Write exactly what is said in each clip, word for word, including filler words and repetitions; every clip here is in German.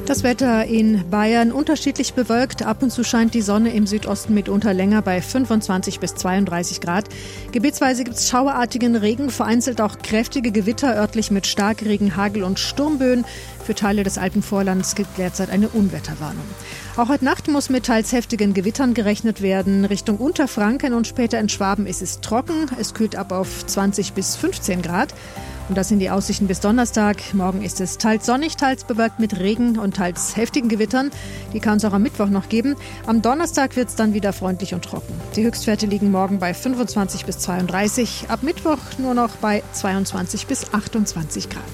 Das Wetter in Bayern unterschiedlich bewölkt. Ab und zu scheint die Sonne, im Südosten mitunter länger bei fünfundzwanzig bis zweiunddreißig Grad. Gebietsweise gibt es schauerartigen Regen, vereinzelt auch kräftige Gewitter, örtlich mit Starkregen, Hagel und Sturmböen. Für Teile des Alpenvorlands gibt derzeit eine Unwetterwarnung. Auch heute Nacht muss mit teils heftigen Gewittern gerechnet werden. Richtung Unterfranken und später in Schwaben ist es trocken. Es kühlt ab auf zwanzig bis fünfzehn Grad. Und das sind die Aussichten bis Donnerstag. Morgen ist es teils sonnig, teils bewölkt mit Regen und teils heftigen Gewittern. Die kann es auch am Mittwoch noch geben. Am Donnerstag wird es dann wieder freundlich und trocken. Die Höchstwerte liegen morgen bei fünfundzwanzig bis zweiunddreißig. Ab Mittwoch nur noch bei zweiundzwanzig bis achtundzwanzig Grad.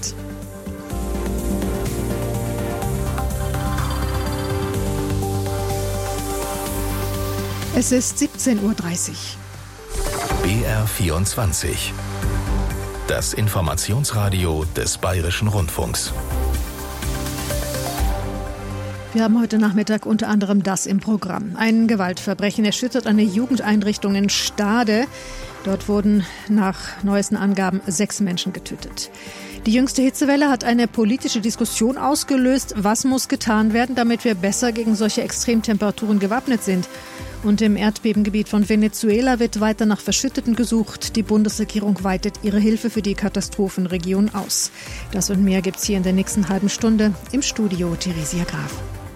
Es ist siebzehn Uhr dreißig. B R vierundzwanzig. Das Informationsradio des Bayerischen Rundfunks. Wir haben heute Nachmittag unter anderem das im Programm. Ein Gewaltverbrechen erschüttert eine Jugendeinrichtung in Stade. Dort wurden nach neuesten Angaben sechs Menschen getötet. Die jüngste Hitzewelle hat eine politische Diskussion ausgelöst. Was muss getan werden, damit wir besser gegen solche Extremtemperaturen gewappnet sind? Und im Erdbebengebiet von Venezuela wird weiter nach Verschütteten gesucht. Die Bundesregierung weitet ihre Hilfe für die Katastrophenregion aus. Das und mehr gibt's hier in der nächsten halben Stunde. Im Studio Theresia Graf.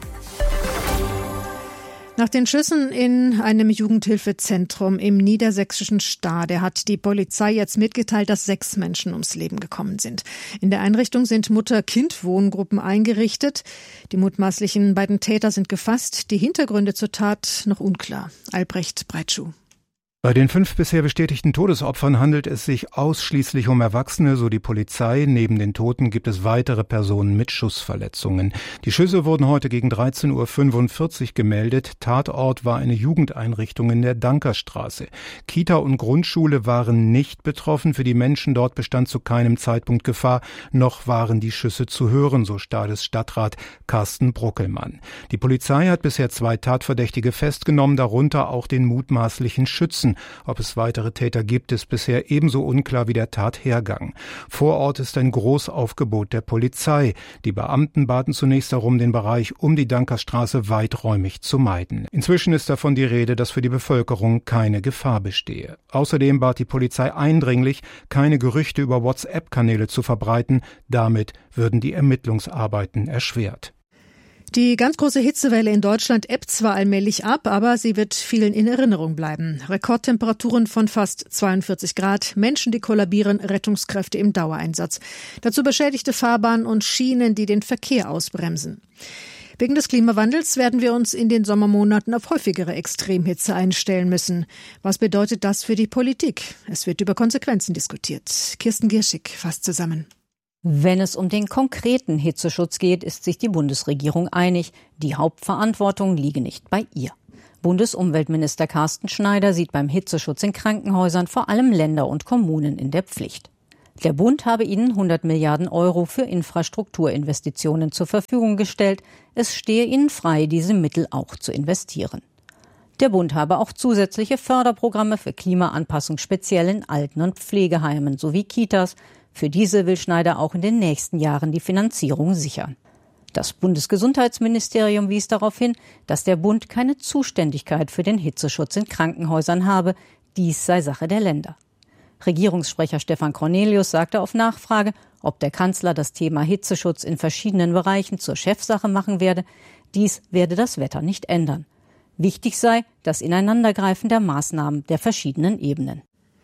Nach den Schüssen in einem Jugendhilfezentrum im niedersächsischen Stade hat die Polizei jetzt mitgeteilt, dass sechs Menschen ums Leben gekommen sind. In der Einrichtung sind Mutter-Kind-Wohngruppen eingerichtet. Die mutmaßlichen beiden Täter sind gefasst. Die Hintergründe zur Tat noch unklar. Albrecht Breitschuh. Bei den fünf bisher bestätigten Todesopfern handelt es sich ausschließlich um Erwachsene, so die Polizei. Neben den Toten gibt es weitere Personen mit Schussverletzungen. Die Schüsse wurden heute gegen dreizehn Uhr fünfundvierzig gemeldet. Tatort war eine Jugendeinrichtung in der Dankerstraße. Kita und Grundschule waren nicht betroffen. Für die Menschen dort bestand zu keinem Zeitpunkt Gefahr, noch waren die Schüsse zu hören, so Stades Stadtrat Carsten Bruckelmann. Die Polizei hat bisher zwei Tatverdächtige festgenommen, darunter auch den mutmaßlichen Schützen. Ob es weitere Täter gibt, ist bisher ebenso unklar wie der Tathergang. Vor Ort ist ein Großaufgebot der Polizei. Die Beamten baten zunächst darum, den Bereich um die Dankerstraße weiträumig zu meiden. Inzwischen ist davon die Rede, dass für die Bevölkerung keine Gefahr bestehe. Außerdem bat die Polizei eindringlich, keine Gerüchte über WhatsApp-Kanäle zu verbreiten. Damit würden die Ermittlungsarbeiten erschwert. Die ganz große Hitzewelle in Deutschland ebbt zwar allmählich ab, aber sie wird vielen in Erinnerung bleiben. Rekordtemperaturen von fast zweiundvierzig Grad, Menschen, die kollabieren, Rettungskräfte im Dauereinsatz. Dazu beschädigte Fahrbahnen und Schienen, die den Verkehr ausbremsen. Wegen des Klimawandels werden wir uns in den Sommermonaten auf häufigere Extremhitze einstellen müssen. Was bedeutet das für die Politik? Es wird über Konsequenzen diskutiert. Kirsten Gierschig fasst zusammen. Wenn es um den konkreten Hitzeschutz geht, ist sich die Bundesregierung einig. Die Hauptverantwortung liege nicht bei ihr. Bundesumweltminister Carsten Schneider sieht beim Hitzeschutz in Krankenhäusern vor allem Länder und Kommunen in der Pflicht. Der Bund habe ihnen hundert Milliarden Euro für Infrastrukturinvestitionen zur Verfügung gestellt. Es stehe ihnen frei, diese Mittel auch zu investieren. Der Bund habe auch zusätzliche Förderprogramme für Klimaanpassung speziell in Alten- und Pflegeheimen sowie Kitas. Für diese will Schneider auch in den nächsten Jahren die Finanzierung sichern. Das Bundesgesundheitsministerium wies darauf hin, dass der Bund keine Zuständigkeit für den Hitzeschutz in Krankenhäusern habe. Dies sei Sache der Länder. Regierungssprecher Stefan Cornelius sagte auf Nachfrage, ob der Kanzler das Thema Hitzeschutz in verschiedenen Bereichen zur Chefsache machen werde. Dies werde das Wetter nicht ändern. Wichtig sei das Ineinandergreifen der Maßnahmen der verschiedenen Ebenen.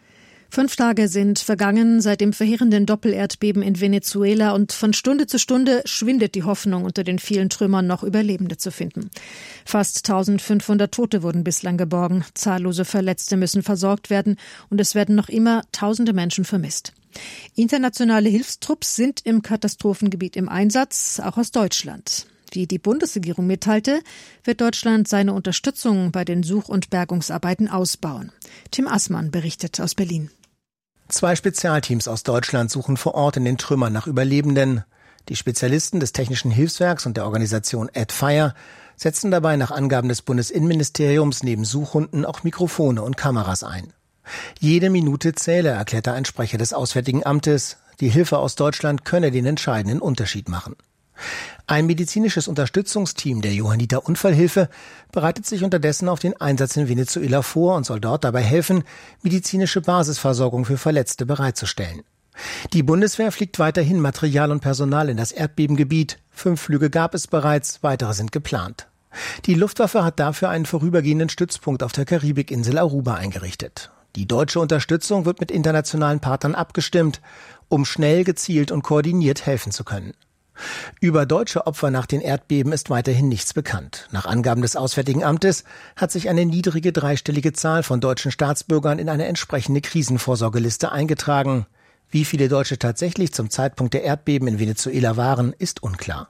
Fünf Tage sind vergangen seit dem verheerenden Doppelerdbeben in Venezuela und von Stunde zu Stunde schwindet die Hoffnung, unter den vielen Trümmern noch Überlebende zu finden. Fast eintausendfünfhundert Tote wurden bislang geborgen, zahllose Verletzte müssen versorgt werden und es werden noch immer tausende Menschen vermisst. Internationale Hilfstrupps sind im Katastrophengebiet im Einsatz, auch aus Deutschland. Wie die Bundesregierung mitteilte, wird Deutschland seine Unterstützung bei den Such- und Bergungsarbeiten ausbauen. Tim Assmann berichtet aus Berlin. Zwei Spezialteams aus Deutschland suchen vor Ort in den Trümmern nach Überlebenden. Die Spezialisten des Technischen Hilfswerks und der Organisation AdFire setzen dabei nach Angaben des Bundesinnenministeriums neben Suchhunden auch Mikrofone und Kameras ein. Jede Minute zähle, erklärte ein Sprecher des Auswärtigen Amtes. Die Hilfe aus Deutschland könne den entscheidenden Unterschied machen. Ein medizinisches Unterstützungsteam der Johanniter Unfallhilfe bereitet sich unterdessen auf den Einsatz in Venezuela vor und soll dort dabei helfen, medizinische Basisversorgung für Verletzte bereitzustellen. Die Bundeswehr fliegt weiterhin Material und Personal in das Erdbebengebiet. Fünf Flüge gab es bereits, weitere sind geplant. Die Luftwaffe hat dafür einen vorübergehenden Stützpunkt auf der Karibikinsel Aruba eingerichtet. Die deutsche Unterstützung wird mit internationalen Partnern abgestimmt, um schnell, gezielt und koordiniert helfen zu können. Über deutsche Opfer nach den Erdbeben ist weiterhin nichts bekannt. Nach Angaben des Auswärtigen Amtes hat sich eine niedrige dreistellige Zahl von deutschen Staatsbürgern in eine entsprechende Krisenvorsorgeliste eingetragen. Wie viele Deutsche tatsächlich zum Zeitpunkt der Erdbeben in Venezuela waren, ist unklar.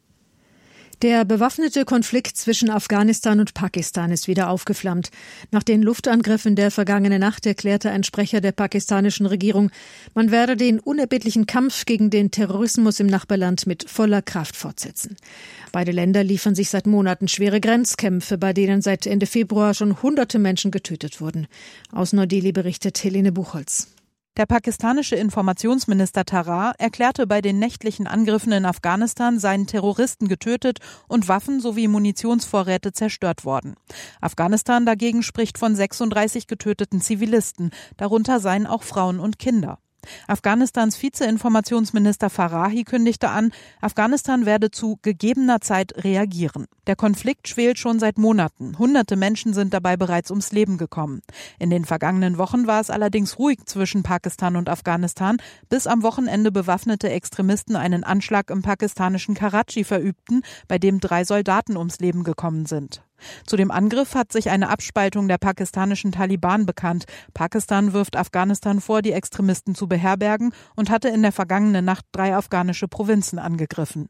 Der bewaffnete Konflikt zwischen Afghanistan und Pakistan ist wieder aufgeflammt. Nach den Luftangriffen der vergangenen Nacht erklärte ein Sprecher der pakistanischen Regierung, man werde den unerbittlichen Kampf gegen den Terrorismus im Nachbarland mit voller Kraft fortsetzen. Beide Länder liefern sich seit Monaten schwere Grenzkämpfe, bei denen seit Ende Februar schon hunderte Menschen getötet wurden. Aus Neu-Delhi berichtet Helene Buchholz. Der pakistanische Informationsminister Tarar erklärte, bei den nächtlichen Angriffen in Afghanistan seien Terroristen getötet und Waffen sowie Munitionsvorräte zerstört worden. Afghanistan dagegen spricht von sechsunddreißig getöteten Zivilisten, darunter seien auch Frauen und Kinder. Afghanistans Vize-Informationsminister Farahi kündigte an, Afghanistan werde zu gegebener Zeit reagieren. Der Konflikt schwelt schon seit Monaten. Hunderte Menschen sind dabei bereits ums Leben gekommen. In den vergangenen Wochen war es allerdings ruhig zwischen Pakistan und Afghanistan, bis am Wochenende bewaffnete Extremisten einen Anschlag im pakistanischen Karachi verübten, bei dem drei Soldaten ums Leben gekommen sind. Zu dem Angriff hat sich eine Abspaltung der pakistanischen Taliban bekannt. Pakistan wirft Afghanistan vor, die Extremisten zu beherbergen und hatte in der vergangenen Nacht drei afghanische Provinzen angegriffen.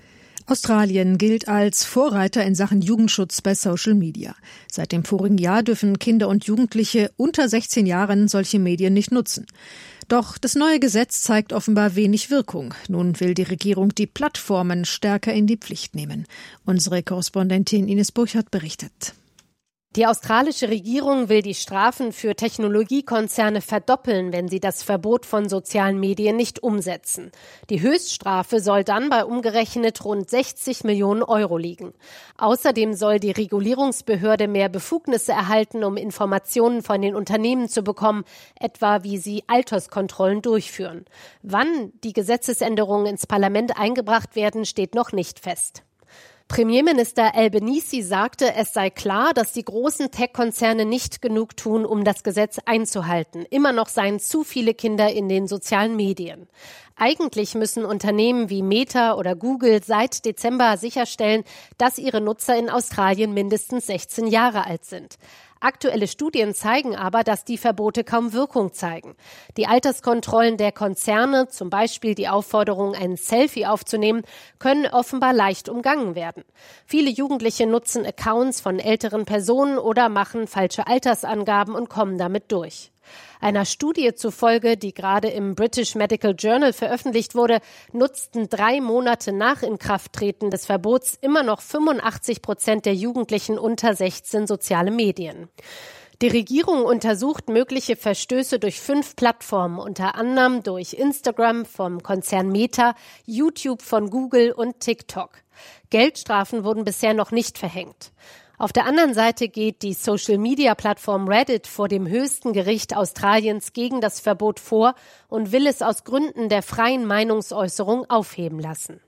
Australien gilt als Vorreiter in Sachen Jugendschutz bei Social Media. Seit dem vorigen Jahr dürfen Kinder und Jugendliche unter sechzehn Jahren solche Medien nicht nutzen. Doch das neue Gesetz zeigt offenbar wenig Wirkung. Nun will die Regierung die Plattformen stärker in die Pflicht nehmen. Unsere Korrespondentin Ines Burchardt berichtet. Die australische Regierung will die Strafen für Technologiekonzerne verdoppeln, wenn sie das Verbot von sozialen Medien nicht umsetzen. Die Höchststrafe soll dann bei umgerechnet rund sechzig Millionen Euro liegen. Außerdem soll die Regulierungsbehörde mehr Befugnisse erhalten, um Informationen von den Unternehmen zu bekommen, etwa wie sie Alterskontrollen durchführen. Wann die Gesetzesänderungen ins Parlament eingebracht werden, steht noch nicht fest. Premierminister Albanese sagte, es sei klar, dass die großen Tech-Konzerne nicht genug tun, um das Gesetz einzuhalten. Immer noch seien zu viele Kinder in den sozialen Medien. Eigentlich müssen Unternehmen wie Meta oder Google seit Dezember sicherstellen, dass ihre Nutzer in Australien mindestens sechzehn Jahre alt sind. Aktuelle Studien zeigen aber, dass die Verbote kaum Wirkung zeigen. Die Alterskontrollen der Konzerne, zum Beispiel die Aufforderung, ein Selfie aufzunehmen, können offenbar leicht umgangen werden. Viele Jugendliche nutzen Accounts von älteren Personen oder machen falsche Altersangaben und kommen damit durch. Einer Studie zufolge, die gerade im British Medical Journal veröffentlicht wurde, nutzten drei Monate nach Inkrafttreten des Verbots immer noch fünfundachtzig Prozent der Jugendlichen unter sechzehn soziale Medien. Die Regierung untersucht mögliche Verstöße durch fünf Plattformen, unter anderem durch Instagram vom Konzern Meta, YouTube von Google und TikTok. Geldstrafen wurden bisher noch nicht verhängt. Auf der anderen Seite geht die Social-Media-Plattform Reddit vor dem höchsten Gericht Australiens gegen das Verbot vor und will es aus Gründen der freien Meinungsäußerung aufheben lassen.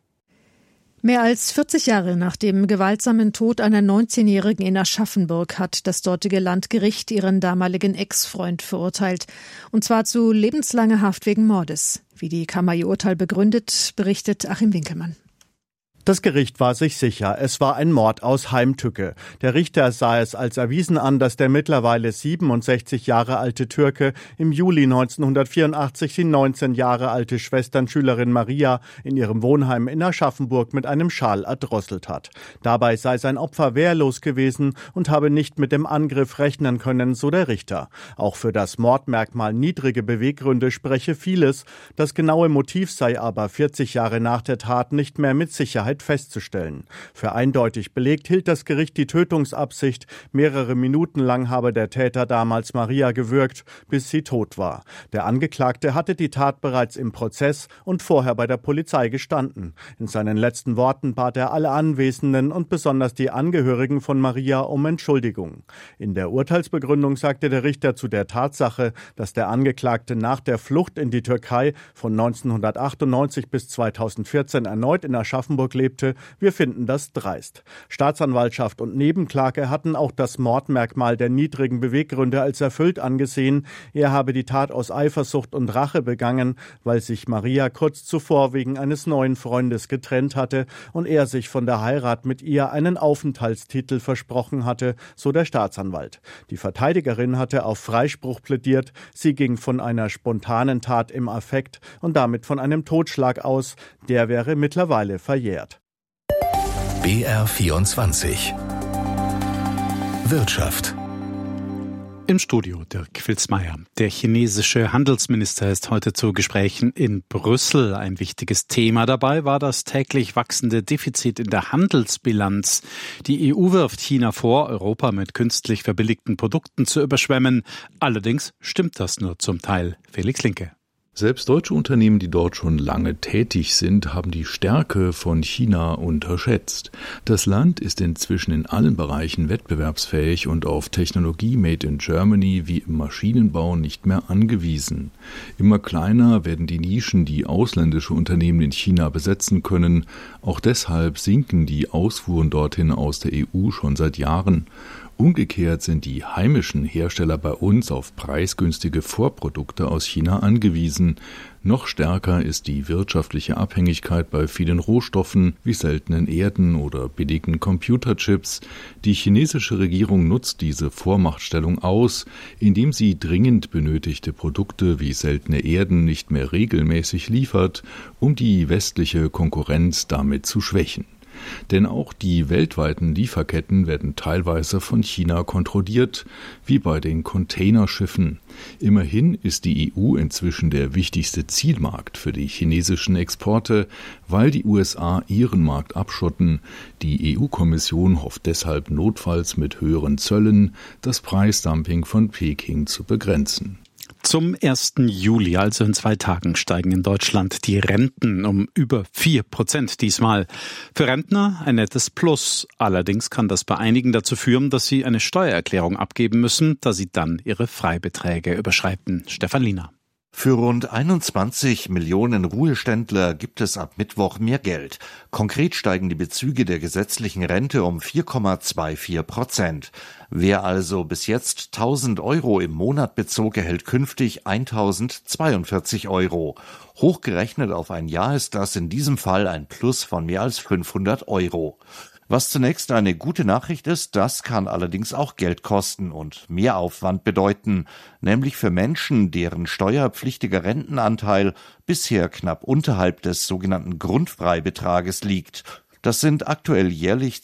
Mehr als vierzig Jahre nach dem gewaltsamen Tod einer neunzehnjährigen in Aschaffenburg hat das dortige Landgericht ihren damaligen Ex-Freund verurteilt. Und zwar zu lebenslanger Haft wegen Mordes. Wie die Kammer ihr Urteil begründet, berichtet Achim Winkelmann. Das Gericht war sich sicher, es war ein Mord aus Heimtücke. Der Richter sah es als erwiesen an, dass der mittlerweile siebenundsechzig Jahre alte Türke im Juli neunzehnhundertvierundachtzig die neunzehn Jahre alte Schwesternschülerin Maria in ihrem Wohnheim in Aschaffenburg mit einem Schal erdrosselt hat. Dabei sei sein Opfer wehrlos gewesen und habe nicht mit dem Angriff rechnen können, so der Richter. Auch für das Mordmerkmal niedrige Beweggründe spreche vieles. Das genaue Motiv sei aber vierzig Jahre nach der Tat nicht mehr mit Sicherheit Wahrheit festzustellen. Für eindeutig belegt hielt das Gericht die Tötungsabsicht. Mehrere Minuten lang habe der Täter damals Maria gewürgt, bis sie tot war. Der Angeklagte hatte die Tat bereits im Prozess und vorher bei der Polizei gestanden. In seinen letzten Worten bat er alle Anwesenden und besonders die Angehörigen von Maria um Entschuldigung. In der Urteilsbegründung sagte der Richter zu der Tatsache, dass der Angeklagte nach der Flucht in die Türkei von neunzehnhundertachtundneunzig bis zweitausendvierzehn erneut in Aschaffenburg lebte: Wir finden das dreist. Staatsanwaltschaft und Nebenklage hatten auch das Mordmerkmal der niedrigen Beweggründe als erfüllt angesehen. Er habe die Tat aus Eifersucht und Rache begangen, weil sich Maria kurz zuvor wegen eines neuen Freundes getrennt hatte und er sich von der Heirat mit ihr einen Aufenthaltstitel versprochen hatte, so der Staatsanwalt. Die Verteidigerin hatte auf Freispruch plädiert. Sie ging von einer spontanen Tat im Affekt und damit von einem Totschlag aus. Der wäre mittlerweile verjährt. B R vierundzwanzig Wirtschaft. Im Studio Dirk Filzmeier. Der chinesische Handelsminister ist heute zu Gesprächen in Brüssel. Ein wichtiges Thema dabei war das täglich wachsende Defizit in der Handelsbilanz. Die E U wirft China vor, Europa mit künstlich verbilligten Produkten zu überschwemmen. Allerdings stimmt das nur zum Teil. Felix Linke. Selbst deutsche Unternehmen, die dort schon lange tätig sind, haben die Stärke von China unterschätzt. Das Land ist inzwischen in allen Bereichen wettbewerbsfähig und auf Technologie made in Germany wie im Maschinenbau nicht mehr angewiesen. Immer kleiner werden die Nischen, die ausländische Unternehmen in China besetzen können. Auch deshalb sinken die Ausfuhren dorthin aus der E U schon seit Jahren. Umgekehrt sind die heimischen Hersteller bei uns auf preisgünstige Vorprodukte aus China angewiesen. Noch stärker ist die wirtschaftliche Abhängigkeit bei vielen Rohstoffen wie seltenen Erden oder billigen Computerchips. Die chinesische Regierung nutzt diese Vormachtstellung aus, indem sie dringend benötigte Produkte wie seltene Erden nicht mehr regelmäßig liefert, um die westliche Konkurrenz damit zu schwächen. Denn auch die weltweiten Lieferketten werden teilweise von China kontrolliert, wie bei den Containerschiffen. Immerhin ist die E U inzwischen der wichtigste Zielmarkt für die chinesischen Exporte, weil die U S A ihren Markt abschotten. Die E U-Kommission hofft deshalb notfalls mit höheren Zöllen das Preisdumping von Peking zu begrenzen. Zum ersten Juli, also in zwei Tagen, steigen in Deutschland die Renten um über vier Prozent diesmal. Für Rentner ein nettes Plus. Allerdings kann das bei einigen dazu führen, dass sie eine Steuererklärung abgeben müssen, da sie dann ihre Freibeträge überschreiten. Stefan Liener. Für rund einundzwanzig Millionen Ruheständler gibt es ab Mittwoch mehr Geld. Konkret steigen die Bezüge der gesetzlichen Rente um vier Komma vierundzwanzig Prozent. Wer also bis jetzt tausend Euro im Monat bezog, erhält künftig eintausendzweiundvierzig Euro. Hochgerechnet auf ein Jahr ist das in diesem Fall ein Plus von mehr als fünfhundert Euro. Was zunächst eine gute Nachricht ist, das kann allerdings auch Geld kosten und Mehraufwand bedeuten, nämlich für Menschen, deren steuerpflichtiger Rentenanteil bisher knapp unterhalb des sogenannten Grundfreibetrages liegt. Das sind aktuell jährlich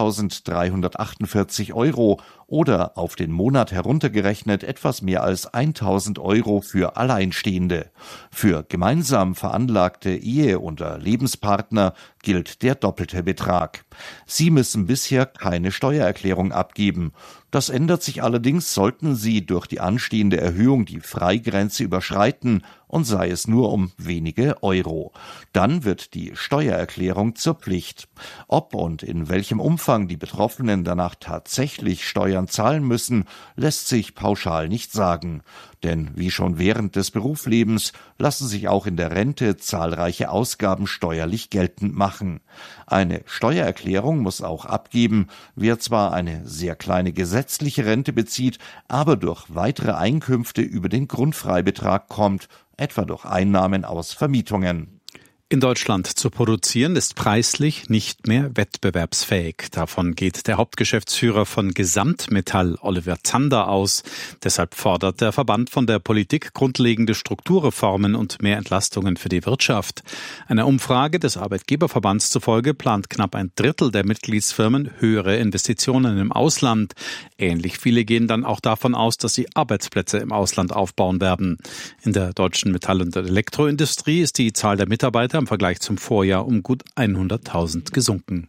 zwölftausenddreihundertachtundvierzig Euro oder auf den Monat heruntergerechnet etwas mehr als eintausend Euro für Alleinstehende. Für gemeinsam veranlagte Ehe- oder Lebenspartner gilt der doppelte Betrag. Sie müssen bisher keine Steuererklärung abgeben. Das ändert sich allerdings, sollten Sie durch die anstehende Erhöhung die Freigrenze überschreiten und sei es nur um wenige Euro. Dann wird die Steuererklärung zur Pflicht. Ob und in welchem Umfang die Betroffenen danach tatsächlich Steuern zahlen müssen, lässt sich pauschal nicht sagen. Denn wie schon während des Berufslebens lassen sich auch in der Rente zahlreiche Ausgaben steuerlich geltend machen. Eine Steuererklärung muss auch abgeben, wer zwar eine sehr kleine gesetzliche Rente bezieht, aber durch weitere Einkünfte über den Grundfreibetrag kommt, etwa durch Einnahmen aus Vermietungen. In Deutschland zu produzieren ist preislich nicht mehr wettbewerbsfähig. Davon geht der Hauptgeschäftsführer von Gesamtmetall, Oliver Zander, aus. Deshalb fordert der Verband von der Politik grundlegende Strukturreformen und mehr Entlastungen für die Wirtschaft. Einer Umfrage des Arbeitgeberverbands zufolge plant knapp ein Drittel der Mitgliedsfirmen höhere Investitionen im Ausland. Ähnlich viele gehen dann auch davon aus, dass sie Arbeitsplätze im Ausland aufbauen werden. In der deutschen Metall- und Elektroindustrie ist die Zahl der Mitarbeiter im Vergleich zum Vorjahr um gut hunderttausend gesunken.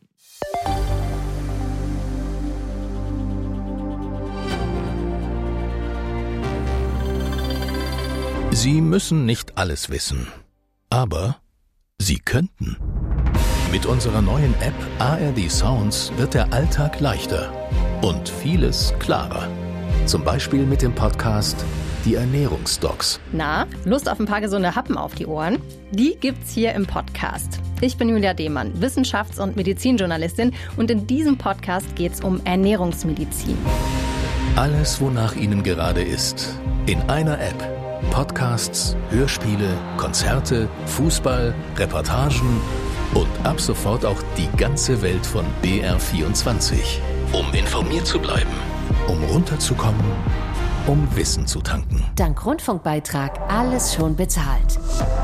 Sie müssen nicht alles wissen, aber Sie könnten. Mit unserer neuen App A R D Sounds wird der Alltag leichter und vieles klarer. Zum Beispiel mit dem Podcast Die Ernährungsdocs. Na, Lust auf ein paar gesunde Happen auf die Ohren? Die gibt's hier im Podcast. Ich bin Julia Dehmann, Wissenschafts- und Medizinjournalistin, und in diesem Podcast geht's um Ernährungsmedizin. Alles, wonach Ihnen gerade ist, in einer App. Podcasts, Hörspiele, Konzerte, Fußball, Reportagen und ab sofort auch die ganze Welt von B R vierundzwanzig. Um informiert zu bleiben, um runterzukommen, um Wissen zu tanken. Dank Rundfunkbeitrag alles schon bezahlt.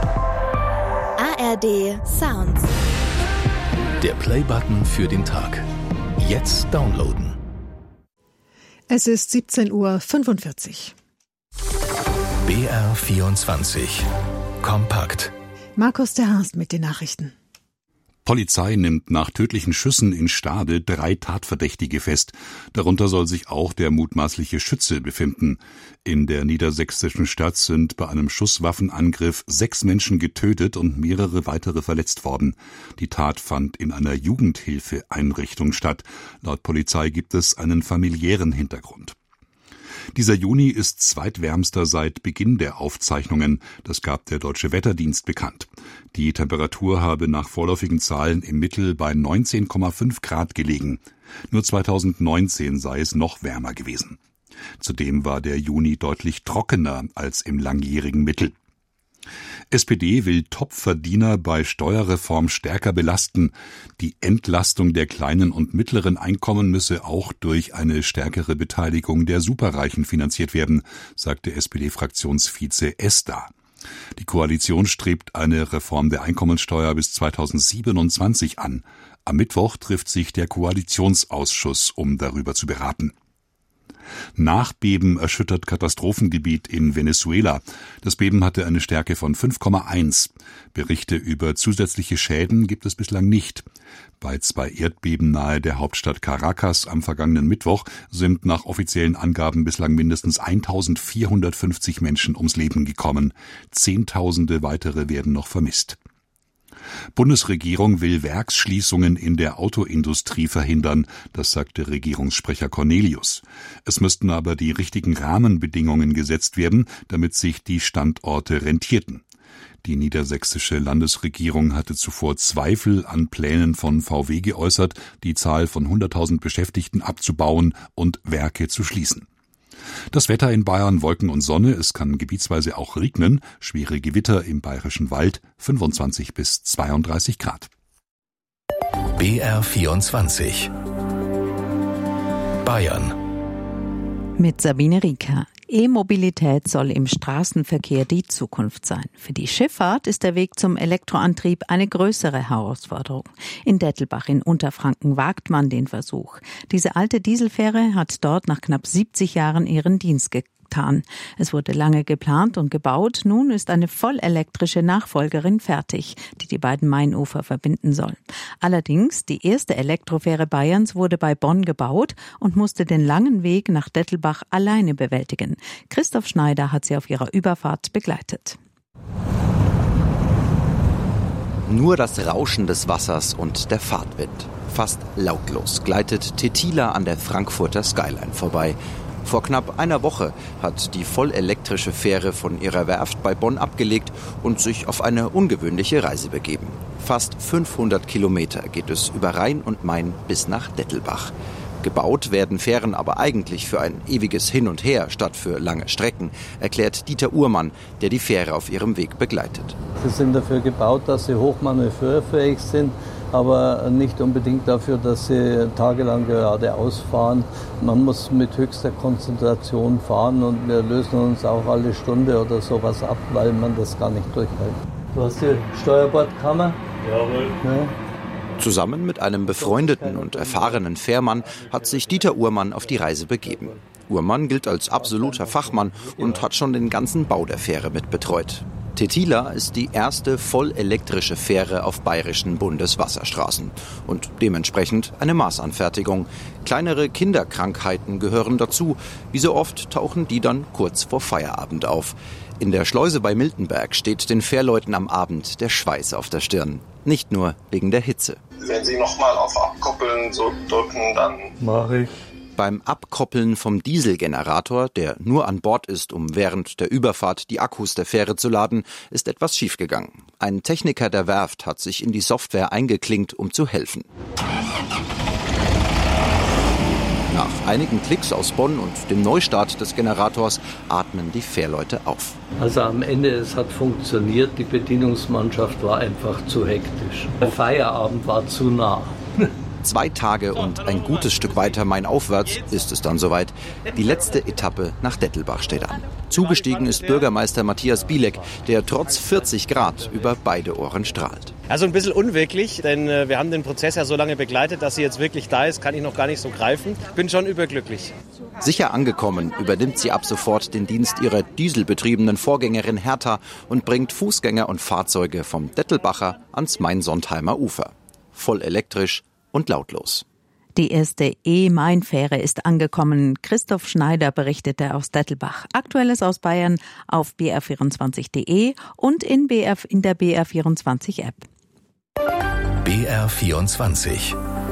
A R D Sounds. Der Play-Button für den Tag. Jetzt downloaden. Es ist siebzehn Uhr fünfundvierzig. B R vierundzwanzig. Kompakt. Markus der Harst mit den Nachrichten. Polizei nimmt nach tödlichen Schüssen in Stade drei Tatverdächtige fest. Darunter soll sich auch der mutmaßliche Schütze befinden. In der niedersächsischen Stadt sind bei einem Schusswaffenangriff sechs Menschen getötet und mehrere weitere verletzt worden. Die Tat fand in einer Jugendhilfeeinrichtung statt. Laut Polizei gibt es einen familiären Hintergrund. Dieser Juni ist zweitwärmster seit Beginn der Aufzeichnungen. Das gab der Deutsche Wetterdienst bekannt. Die Temperatur habe nach vorläufigen Zahlen im Mittel bei neunzehn Komma fünf Grad gelegen. Nur zweitausendneunzehn sei es noch wärmer gewesen. Zudem war der Juni deutlich trockener als im langjährigen Mittel. S P D will Topverdiener bei Steuerreform stärker belasten. Die Entlastung der kleinen und mittleren Einkommen müsse auch durch eine stärkere Beteiligung der Superreichen finanziert werden, sagte S P D-Fraktionsvize Ester. Die Koalition strebt eine Reform der Einkommensteuer bis zweitausendsiebenundzwanzig an. Am Mittwoch trifft sich der Koalitionsausschuss, um darüber zu beraten. Nachbeben erschüttert Katastrophengebiet in Venezuela. Das Beben hatte eine Stärke von fünf Komma eins. Berichte über zusätzliche Schäden gibt es bislang nicht. Bei zwei Erdbeben nahe der Hauptstadt Caracas am vergangenen Mittwoch sind nach offiziellen Angaben bislang mindestens eintausendvierhundertfünfzig Menschen ums Leben gekommen. Zehntausende weitere werden noch vermisst. Bundesregierung will Werksschließungen in der Autoindustrie verhindern, das sagte Regierungssprecher Cornelius. Es müssten aber die richtigen Rahmenbedingungen gesetzt werden, damit sich die Standorte rentierten. Die niedersächsische Landesregierung hatte zuvor Zweifel an Plänen von V W geäußert, die Zahl von hunderttausend Beschäftigten abzubauen und Werke zu schließen. Das Wetter in Bayern: Wolken und Sonne, es kann gebietsweise auch regnen, schwere Gewitter im Bayerischen Wald, fünfundzwanzig bis zweiunddreißig Grad. B R vierundzwanzig. Bayern. Mit Sabine Rieker. E-Mobilität soll im Straßenverkehr die Zukunft sein. Für die Schifffahrt ist der Weg zum Elektroantrieb eine größere Herausforderung. In Dettelbach in Unterfranken wagt man den Versuch. Diese alte Dieselfähre hat dort nach knapp siebzig Jahren ihren Dienst getan. Es wurde lange geplant und gebaut. Nun ist eine vollelektrische Nachfolgerin fertig, die die beiden Mainufer verbinden soll. Allerdings, die erste Elektrofähre Bayerns wurde bei Bonn gebaut und musste den langen Weg nach Dettelbach alleine bewältigen. Christoph Schneider hat sie auf ihrer Überfahrt begleitet. Nur das Rauschen des Wassers und der Fahrtwind. Fast lautlos gleitet Tetila an der Frankfurter Skyline vorbei. Vor knapp einer Woche hat die vollelektrische Fähre von ihrer Werft bei Bonn abgelegt und sich auf eine ungewöhnliche Reise begeben. Fast fünfhundert Kilometer geht es über Rhein und Main bis nach Dettelbach. Gebaut werden Fähren aber eigentlich für ein ewiges Hin und Her statt für lange Strecken, erklärt Dieter Uhrmann, der die Fähre auf ihrem Weg begleitet. Sie sind dafür gebaut, dass sie hochmanövrierfähig sind, aber nicht unbedingt dafür, dass sie tagelang geradeaus fahren. Man muss mit höchster Konzentration fahren und wir lösen uns auch alle Stunde oder sowas ab, weil man das gar nicht durchhält. Du hast die Steuerbordkammer? Jawohl. Ja. Zusammen mit einem befreundeten und erfahrenen Fährmann hat sich Dieter Uhrmann auf die Reise begeben. Uhrmann gilt als absoluter Fachmann und hat schon den ganzen Bau der Fähre mit betreut. Tetila ist die erste vollelektrische Fähre auf bayerischen Bundeswasserstraßen und dementsprechend eine Maßanfertigung. Kleinere Kinderkrankheiten gehören dazu. Wie so oft tauchen die dann kurz vor Feierabend auf. In der Schleuse bei Miltenberg steht den Fährleuten am Abend der Schweiß auf der Stirn. Nicht nur wegen der Hitze. Wenn Sie nochmal auf Abkoppeln so drücken, dann... Mach ich. Beim Abkoppeln vom Dieselgenerator, der nur an Bord ist, um während der Überfahrt die Akkus der Fähre zu laden, ist etwas schiefgegangen. Ein Techniker der Werft hat sich in die Software eingeklinkt, um zu helfen. Nach einigen Klicks aus Bonn und dem Neustart des Generators atmen die Fährleute auf. Also am Ende, es hat funktioniert, die Bedienungsmannschaft war einfach zu hektisch. Der Feierabend war zu nah. Zwei Tage und ein gutes Stück weiter mainaufwärts ist es dann soweit. Die letzte Etappe nach Dettelbach steht an. Zugestiegen ist Bürgermeister Matthias Bielek, der trotz vierzig Grad über beide Ohren strahlt. Also ein bisschen unwirklich, denn äh, wir haben den Prozess ja so lange begleitet, dass sie jetzt wirklich da ist, kann ich noch gar nicht so greifen. Bin schon überglücklich. Sicher angekommen übernimmt sie ab sofort den Dienst ihrer dieselbetriebenen Vorgängerin Hertha und bringt Fußgänger und Fahrzeuge vom Dettelbacher ans Main-Sontheimer Ufer. Voll elektrisch und lautlos. Die erste E-Main-Fähre ist angekommen. Christoph Schneider berichtete aus Dettelbach. Aktuelles aus Bayern auf b r vierundzwanzig punkt d e und in, B R, in der B R vierundzwanzig App. B R vierundzwanzig.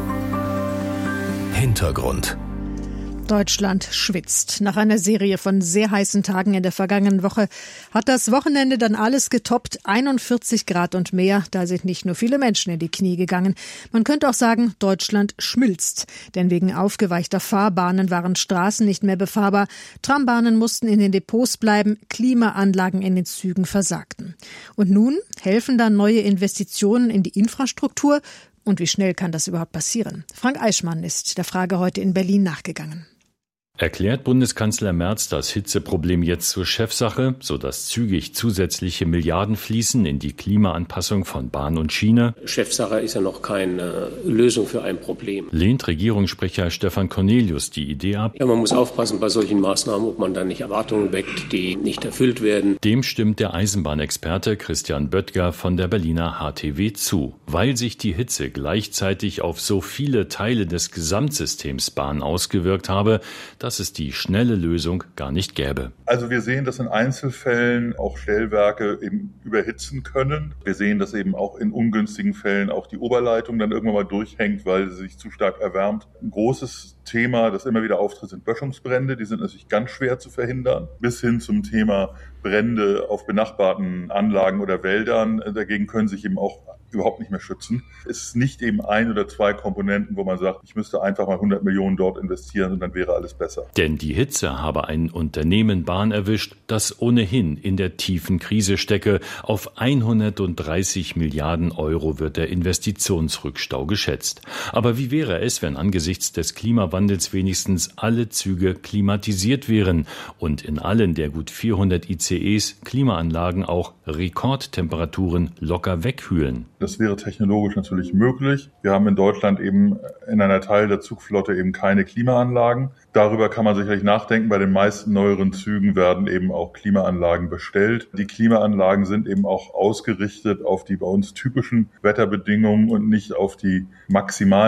Hintergrund. Deutschland schwitzt. Nach einer Serie von sehr heißen Tagen in der vergangenen Woche hat das Wochenende dann alles getoppt. einundvierzig Grad und mehr. Da sind nicht nur viele Menschen in die Knie gegangen. Man könnte auch sagen, Deutschland schmilzt. Denn wegen aufgeweichter Fahrbahnen waren Straßen nicht mehr befahrbar. Trambahnen mussten in den Depots bleiben. Klimaanlagen in den Zügen versagten. Und nun helfen dann neue Investitionen in die Infrastruktur. Und wie schnell kann das überhaupt passieren? Frank Eichmann ist der Frage heute in Berlin nachgegangen. Erklärt Bundeskanzler Merz das Hitzeproblem jetzt zur Chefsache, sodass zügig zusätzliche Milliarden fließen in die Klimaanpassung von Bahn und Schiene? Chefsache ist ja noch keine Lösung für ein Problem. Lehnt Regierungssprecher Stefan Cornelius die Idee ab? Ja, man muss aufpassen bei solchen Maßnahmen, ob man dann nicht Erwartungen weckt, die nicht erfüllt werden. Dem stimmt der Eisenbahnexperte Christian Böttger von der Berliner H T W zu. Weil sich die Hitze gleichzeitig auf so viele Teile des Gesamtsystems Bahn ausgewirkt habe, dass es die schnelle Lösung gar nicht gäbe. Also wir sehen, dass in Einzelfällen auch Stellwerke eben überhitzen können. Wir sehen, dass eben auch in ungünstigen Fällen auch die Oberleitung dann irgendwann mal durchhängt, weil sie sich zu stark erwärmt. Ein großes Thema, das immer wieder auftritt, sind Böschungsbrände. Die sind natürlich ganz schwer zu verhindern. Bis hin zum Thema Brände auf benachbarten Anlagen oder Wäldern. Dagegen können sich eben auch überhaupt nicht mehr schützen. Es ist nicht eben ein oder zwei Komponenten, wo man sagt, ich müsste einfach mal hundert Millionen dort investieren und dann wäre alles besser. Denn die Hitze habe ein Unternehmen Bahn erwischt, das ohnehin in der tiefen Krise stecke. Auf hundertdreißig Milliarden Euro wird der Investitionsrückstau geschätzt. Aber wie wäre es, wenn angesichts des Klimawandels wenigstens alle Züge klimatisiert wären und in allen der gut vierhundert I C Es Klimaanlagen auch Rekordtemperaturen locker wegkühlen? Das wäre technologisch natürlich möglich. Wir haben in Deutschland eben in einer Teil der Zugflotte eben keine Klimaanlagen. Darüber kann man sicherlich nachdenken. Bei den meisten neueren Zügen werden eben auch Klimaanlagen bestellt. Die Klimaanlagen sind eben auch ausgerichtet auf die bei uns typischen Wetterbedingungen und nicht auf die maximalen